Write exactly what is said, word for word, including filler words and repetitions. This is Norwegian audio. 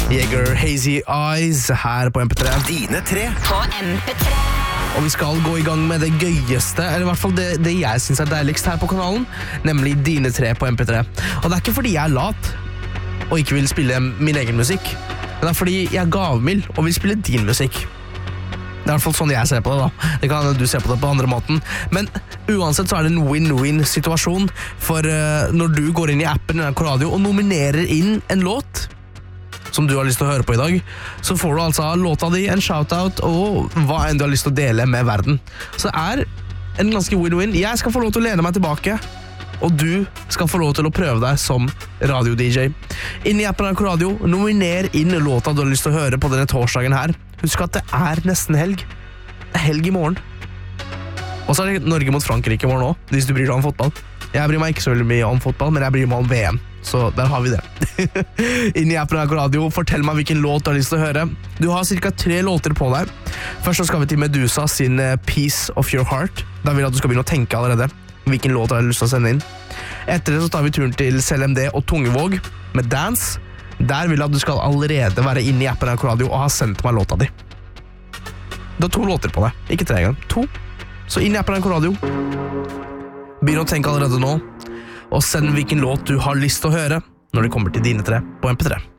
Jeger Hazy Eyes her på M P tre. Dine tre På M P tre. Og vi skal gå i gang med det gøyeste, eller i hvert fall det, det jeg synes er deiligst her på kanalen, nemlig Dine tre på M P tre. Og det er ikke fordi jeg er lat og ikke vil spille min egen musikk, men det er fordi jeg er gavmild og vil spille din musikk. Det er i hvert fall sånn jeg ser på det da. Det kan du se på det på andre måten. Men uansett så er det en win-win-situasjon, for uh, når du går inn i appen N R K Radio og nominerer inn en låt som du har lyst til å høre på i dag, så får du altså låta di, en shoutout og hva enn du har lyst til å dele med verden. Så det er en ganske win-win. Jeg skal få lov til å lene meg tilbake, og du skal få lov til å prøve deg som radio-D J. Inn i appen N R K Radio, nominer inn låta du har lyst til å høre på denne torsdagen her. Husk at det er nesten helg. Det er helg i morgen. Og så er det Norge mot Frankrike i morgen også, hvis du bryr deg om fotball. Jeg bryr meg ikke så veldig mye om fotball, men jeg bryr meg om V M. Så der har vi det. Inn i appen N R K Radio, fortell meg hvilken låt du har lyst til å høre. Du har cirka tre låter på deg. Først så skal vi til Medusa sin Piece of Your Heart. Da vil jeg at du skal begynne å tenke allerede hvilken låt du har lyst til å sende inn. Etter det så tar vi turen til C L M D og Tungevåg med Dance. Der vil jeg at du skal allerede være inne i appen N R K Radio og ha sendt meg låta di. Du har to låter på deg, ikke tre gang. To. Så inn i appen N R K Radio. Begynn å tenke allerede nå, og send hvilken låt du har lyst til å høre når det kommer til Dine tre på M P tre.